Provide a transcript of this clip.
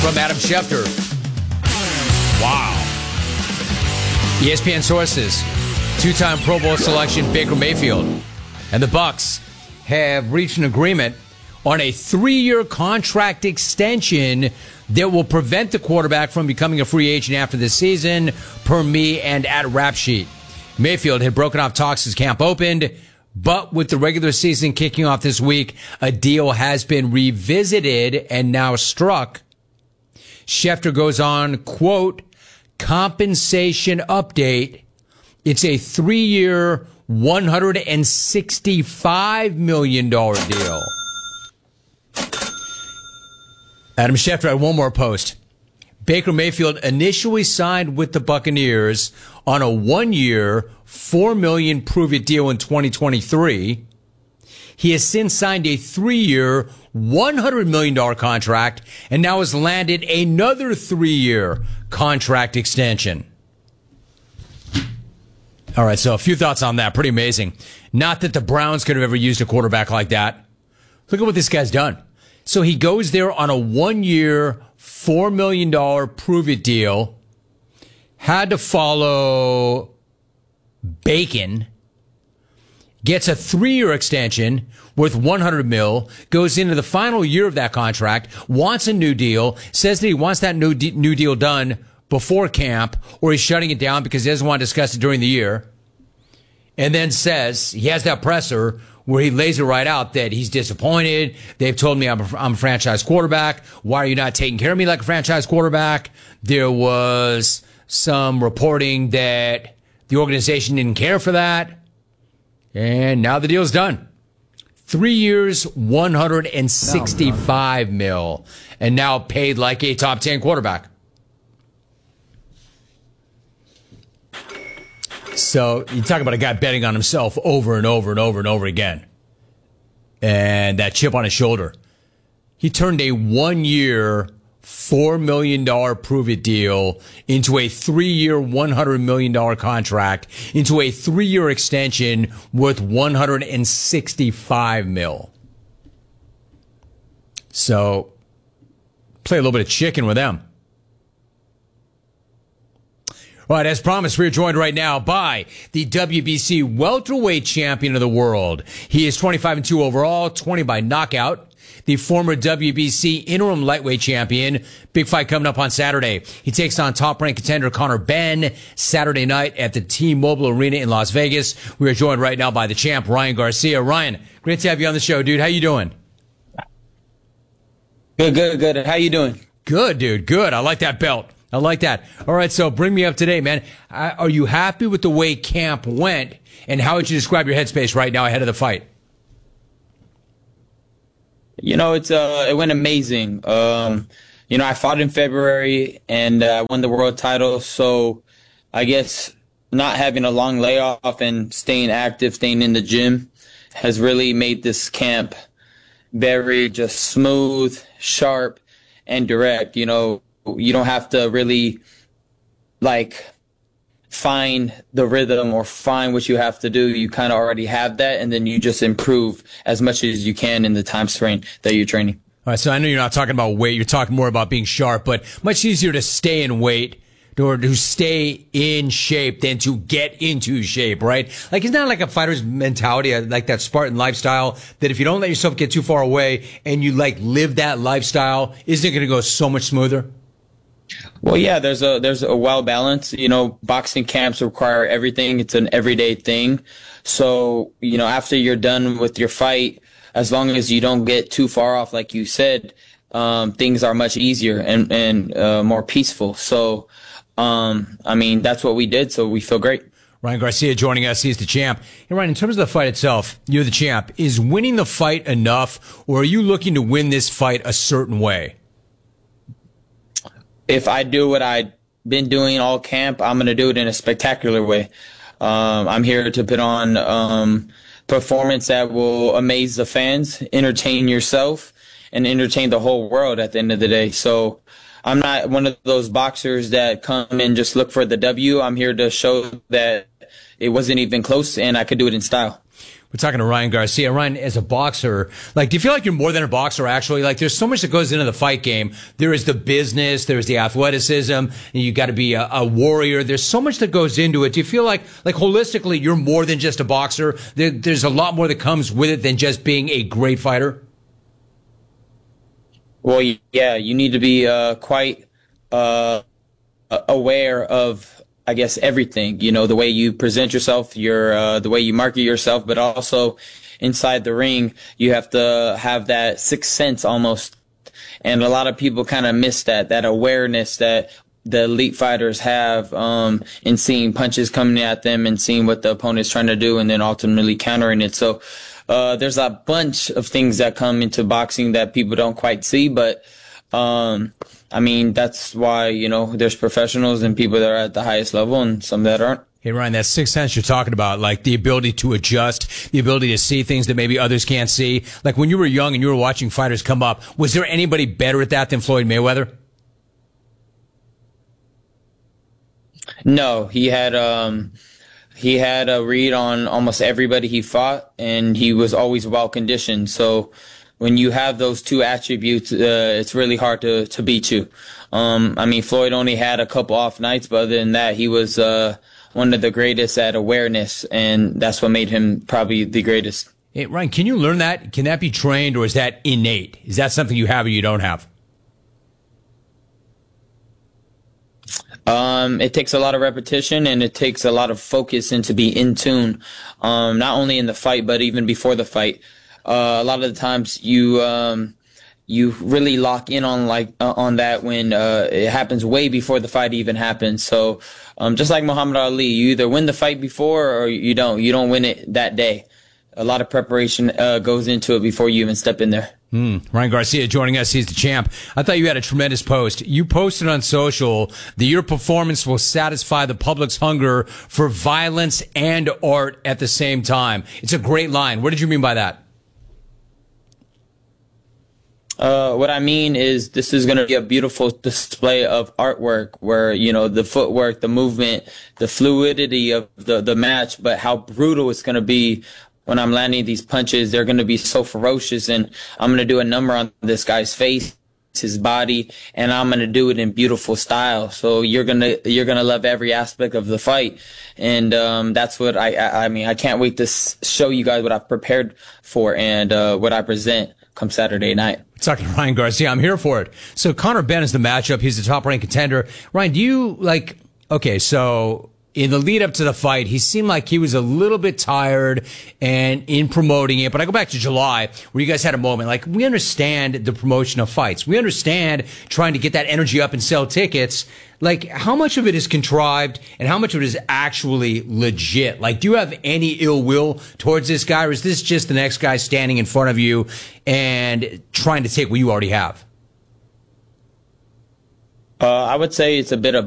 from Adam Schefter. Wow. ESPN sources, two-time Pro Bowl selection Baker Mayfield and the Bucs have reached an agreement on a 3-year contract extension that will prevent the quarterback from becoming a free agent after this season, per me and at Rap Sheet. Mayfield had broken off talks as camp opened, but with the regular season kicking off this week, a deal has been revisited and now struck. Schefter goes on, quote, compensation update. It's a 3-year, $165 million deal. Adam Schefter had one more post. Baker Mayfield initially signed with the Buccaneers on a 1-year, $4 million prove-it deal in 2023. He has since signed a 3-year, $100 million contract and now has landed another 3-year contract extension. All right, so a few thoughts on that. Pretty amazing. Not that the Browns could have ever used a quarterback like that. Look at what this guy's done. So he goes there on a 1-year, $4 million prove-it deal, had to follow Bacon, gets a 3-year extension worth $100 million, goes into the final year of that contract, wants a new deal, says that he wants that new deal done before camp, or he's shutting it down because he doesn't want to discuss it during the year, and then says he has that presser where he lays it right out that he's disappointed. They've told me I'm a franchise quarterback. Why are you not taking care of me like a franchise quarterback? There was some reporting that the organization didn't care for that. And now the deal's done. 3 years, $165 million, and now paid like a top 10 quarterback. So you talk about a guy betting on himself over and over and over and over again. And that chip on his shoulder. He turned a 1-year, $4 million prove-it deal into a 3-year, $100 million contract, into a 3-year extension worth $165 million. So play a little bit of chicken with them. All right, as promised, we're joined right now by the WBC welterweight champion of the world. He is 25-2 overall, 20 by knockout. The former WBC interim lightweight champion. Big fight coming up on Saturday. He takes on top-ranked contender Conor Benn Saturday night at the T-Mobile Arena in Las Vegas. We are joined right now by the champ, Ryan Garcia. Ryan, great to have you on the show, dude. How you doing? Good. How you doing? Good, dude. Good. I like that belt. I like that. All right, so bring me up to date, man. Are you happy with the way camp went, and how would you describe your headspace right now ahead of the fight? You know, it went amazing. I fought in February and won the world title, so I guess not having a long layoff and staying active, staying in the gym has really made this camp very just smooth, sharp, and direct. You know, you don't have to really find the rhythm or find what you have to do. You kind of already have that, and then you just improve as much as you can in the time frame that you're training. All right, so I know you're not talking about weight. You're talking more about being sharp, but much easier to stay in weight or to stay in shape than to get into shape, right? Like, it's not like a fighter's mentality, like that Spartan lifestyle, that if you don't let yourself get too far away and you live that lifestyle, isn't it going to go so much smoother? Well, yeah, there's a well balance. You know, boxing camps require everything. It's an everyday thing. So, you know, after you're done with your fight, as long as you don't get too far off, like you said, things are much easier and more peaceful. So, that's what we did. So we feel great. Ryan Garcia joining us. He's the champ. And Ryan, in terms of the fight itself, you're the champ. Is winning the fight enough, or are you looking to win this fight a certain way? If I do what I've been doing all camp, I'm going to do it in a spectacular way. I'm here to put on performance that will amaze the fans, entertain yourself, and entertain the whole world at the end of the day. So I'm not one of those boxers that come and just look for the W. I'm here to show that it wasn't even close, and I could do it in style. We're talking to Ryan Garcia. Ryan, as a boxer, like, do you feel like you're more than a boxer, actually? Like, there's so much that goes into the fight game. There is the business, there's the athleticism, and you got to be a warrior. There's so much that goes into it. Do you feel like holistically, you're more than just a boxer? There's a lot more that comes with it than just being a great fighter? Well, yeah, you need to be quite aware of, I guess, everything, the way you present yourself, the way you market yourself, but also inside the ring, you have to have that sixth sense almost. And a lot of people kind of miss that awareness that the elite fighters have, in seeing punches coming at them and seeing what the opponent's trying to do and then ultimately countering it. So, there's a bunch of things that come into boxing that people don't quite see, but, I mean, that's why, there's professionals and people that are at the highest level and some that aren't. Hey, Ryan, that sixth sense you're talking about, like the ability to adjust, the ability to see things that maybe others can't see. Like when you were young and you were watching fighters come up, was there anybody better at that than Floyd Mayweather? No, he had a read on almost everybody he fought, and he was always well conditioned. So when you have those two attributes, it's really hard to beat you. I mean, Floyd only had a couple off nights, but other than that, he was one of the greatest at awareness, and that's what made him probably the greatest. Hey, Ryan, can you learn that? Can that be trained, or is that innate? Is that something you have or you don't have? It takes a lot of repetition, and it takes a lot of focus and to be in tune, not only in the fight, but even before the fight. A lot of the times you really lock in on that when it happens way before the fight even happens. So just like Muhammad Ali, you either win the fight before or you don't. You don't win it that day. A lot of preparation goes into it before you even step in there. Ryan Garcia joining us. He's the champ. I thought you had a tremendous post. You posted on social that your performance will satisfy the public's hunger for violence and art at the same time. It's a great line. What did you mean by that? What I mean is this is going to be a beautiful display of artwork where, the footwork, the movement, the fluidity of the match, but how brutal it's going to be when I'm landing these punches. They're going to be so ferocious, and I'm going to do a number on this guy's face, his body, and I'm going to do it in beautiful style. So you're going to love every aspect of the fight. And, that's what I mean, I can't wait to show you guys what I prepared for and, what I present come Saturday night. Talking to Ryan Garcia. I'm here for it. So Conor Benn is the matchup. He's the top ranked contender. Ryan, do you okay, so in the lead up to the fight, he seemed like he was a little bit tired and in promoting it. But I go back to July where you guys had a moment. Like, we understand the promotion of fights. We understand trying to get that energy up and sell tickets. Like, how much of it is contrived and how much of it is actually legit? Like, do you have any ill will towards this guy, or is this just the next guy standing in front of you and trying to take what you already have? I would say it's a bit of